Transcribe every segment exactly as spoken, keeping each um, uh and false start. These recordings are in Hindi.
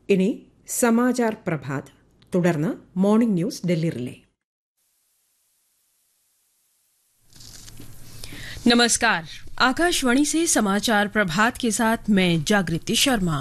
ഇനി സമാചാർ പ്രഭാത്, തുടർന്ന് മോർണിംഗ് ന്യൂസ് ഡൽഹി റിലേ. नमस्कार, आकाशवाणी से समाचार प्रभात के साथ मैं जागृति शर्मा.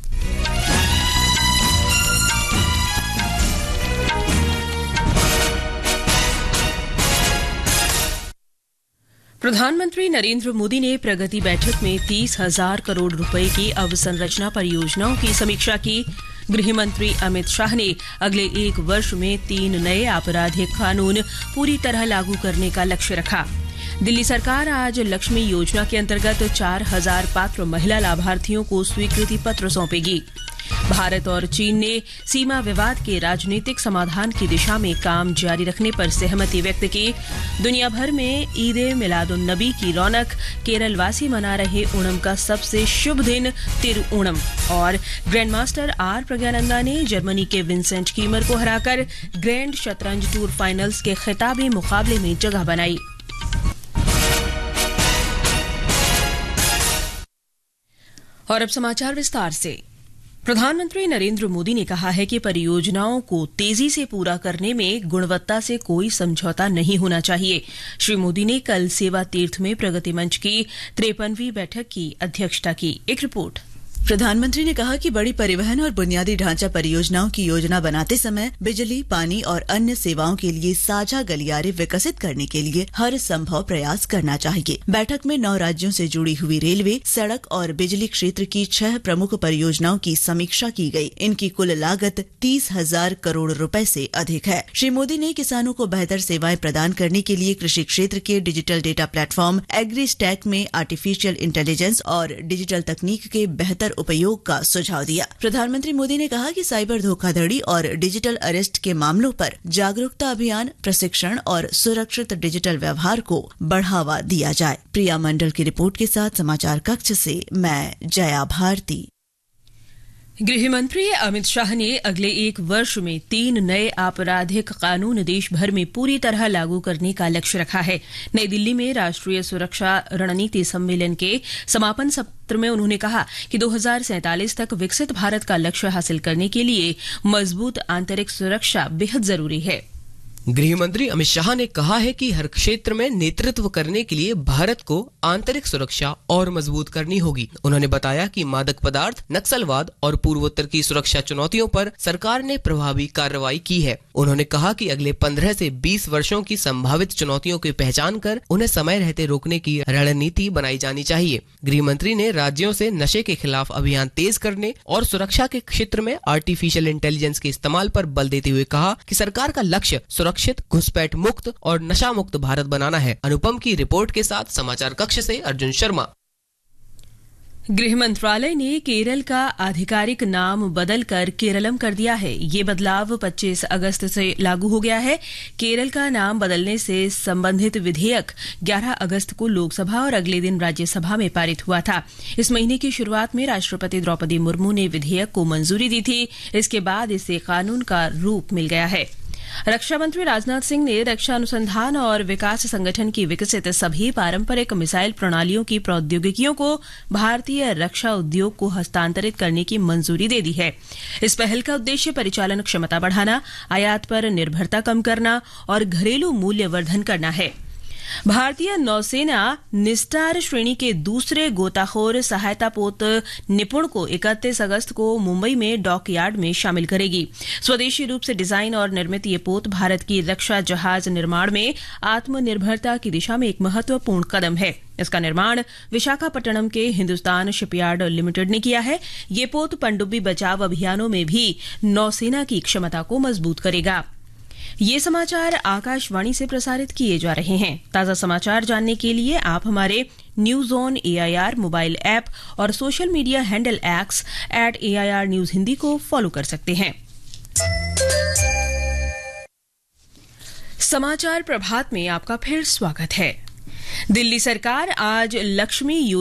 प्रधानमंत्री नरेंद्र मोदी ने प्रगति बैठक में तीस हजार करोड़ रुपए की अवसंरचना परियोजनाओं की समीक्षा की. गृह मंत्री अमित शाह ने अगले एक वर्ष में तीन नए आपराधिक कानून पूरी तरह लागू करने का लक्ष्य रखा. दिल्ली सरकार आज लक्ष्मी योजना के अंतर्गत चार हजार पात्र महिला लाभार्थियों को स्वीकृति पत्र सौंपेगी. भारत और चीन ने सीमा विवाद के राजनीतिक समाधान की दिशा में काम जारी रखने पर सहमति व्यक्त की. दुनिया भर में ईद ए मिलादुन्नबी की रौनक, केरलवासी मना रहे ओणम का सबसे शुभ दिन तिरुओणम. और ग्रैंडमास्टर आर प्रज्ञानंदा ने जर्मनी के विंसेंट कीमर को हराकर ग्रैंड शतरंज टूर फाइनल्स के खिताबी मुकाबले में जगह बनाई. और अब समाचार विस्तार से. प्रधानमंत्री नरेंद्र मोदी ने कहा है कि परियोजनाओं को तेजी से पूरा करने में गुणवत्ता से कोई समझौता नहीं होना चाहिए. श्री मोदी ने कल सेवा तीर्थ में प्रगति मंच की तिरपनवीं बैठक की अध्यक्षता की. एक रिपोर्ट. प्रधानमंत्री ने कहा कि बड़ी परिवहन और बुनियादी ढांचा परियोजनाओं की योजना बनाते समय बिजली, पानी और अन्य सेवाओं के लिए साझा गलियारे विकसित करने के लिए हर संभव प्रयास करना चाहिए. बैठक में नौ राज्यों से जुड़ी हुई रेलवे, सड़क और बिजली क्षेत्र की छह प्रमुख परियोजनाओं की समीक्षा की गई. इनकी कुल लागत तीस हजार करोड़ रुपए से अधिक है. श्री मोदी ने किसानों को बेहतर सेवाएं प्रदान करने के लिए कृषि क्षेत्र के digital data platform agri stack में आर्टिफिशियल इंटेलिजेंस और डिजिटल तकनीक के बेहतर उपयोग का सुझाव दिया. प्रधानमंत्री मोदी ने कहा कि साइबर धोखाधड़ी और डिजिटल अरेस्ट के मामलों पर जागरूकता अभियान, प्रशिक्षण और सुरक्षित डिजिटल व्यवहार को बढ़ावा दिया जाए. प्रिया मंडल की रिपोर्ट के साथ समाचार कक्ष से मैं जया भारती. गृह मंत्री अमित शाह ने अगले एक वर्ष में तीन नए आपराधिक कानून देश भर में पूरी तरह लागू करने का लक्ष्य रखा है. नई दिल्ली में राष्ट्रीय सुरक्षा रणनीति सम्मेलन के समापन सत्र में उन्होंने कहा कि दो हजार सैंतालीस तक विकसित भारत का लक्ष्य हासिल करने के लिए मजबूत आंतरिक सुरक्षा बेहद जरूरी है. गृह मंत्री अमित शाह ने कहा है कि हर क्षेत्र में नेतृत्व करने के लिए भारत को आंतरिक सुरक्षा और मजबूत करनी होगी. उन्होंने बताया कि मादक पदार्थ, नक्सलवाद और पूर्वोत्तर की सुरक्षा चुनौतियों पर सरकार ने प्रभावी कार्रवाई की है. उन्होंने कहा कि अगले पंद्रह से बीस वर्षों की संभावित चुनौतियों की पहचान कर उन्हें समय रहते रोकने की रणनीति बनाई जानी चाहिए. गृह मंत्री ने राज्यों से नशे के खिलाफ अभियान तेज करने और सुरक्षा के क्षेत्र में आर्टिफिशियल इंटेलिजेंस के इस्तेमाल पर बल देते हुए कहा कि सरकार का लक्ष्य सुरक्षित, घुसपैठ मुक्त और नशा मुक्त भारत बनाना है. अनुपम की रिपोर्ट के साथ समाचार कक्ष से अर्जुन शर्मा. गृह मंत्रालय ने केरल का आधिकारिक नाम बदलकर केरलम कर दिया है. ये बदलाव पच्चीस अगस्त से लागू हो गया है. केरल का नाम बदलने से संबंधित विधेयक ग्यारह अगस्त को लोकसभा और अगले दिन राज्यसभा में पारित हुआ था. इस महीने की शुरुआत में राष्ट्रपति द्रौपदी मुर्मू ने विधेयक को मंजूरी दी थी. इसके बाद इसे कानून का रूप मिल गया है. रक्षा मंत्री राजनाथ सिंह ने रक्षा अनुसंधान और विकास संगठन की विकसित सभी पारंपरिक मिसाइल प्रणालियों की प्रौद्योगिकियों को भारतीय रक्षा उद्योग को हस्तांतरित करने की मंजूरी दे दी है. इस पहल का उद्देश्य परिचालन क्षमता बढ़ाना, आयात पर निर्भरता कम करना और घरेलू मूल्यवर्धन करना है. भारतीय नौसेना निस्टार श्रेणी के दूसरे गोताखोर सहायता पोत निपुण को इकतीस अगस्त को मुंबई में डॉकयार्ड में शामिल करेगी. स्वदेशी रूप से डिजाइन और निर्मित ये पोत भारत की रक्षा जहाज निर्माण में आत्मनिर्भरता की दिशा में एक महत्वपूर्ण कदम है. इसका निर्माण विशाखापट्टनम के हिंदुस्तान शिपयार्ड लिमिटेड ने किया है. ये पोत पनडुब्बी बचाव अभियानों में भी नौसेना की क्षमता को मजबूत करेगा. ये समाचार आकाशवाणी से प्रसारित किए जा रहे हैं. ताजा समाचार जानने के लिए आप हमारे news on AIR mobile app और social media handle x eight AIR news Hindi को फॉलो कर सकते हैं. समाचार प्रभात में आपका फिर स्वागत है. दिल्ली सरकार आज लक्ष्मी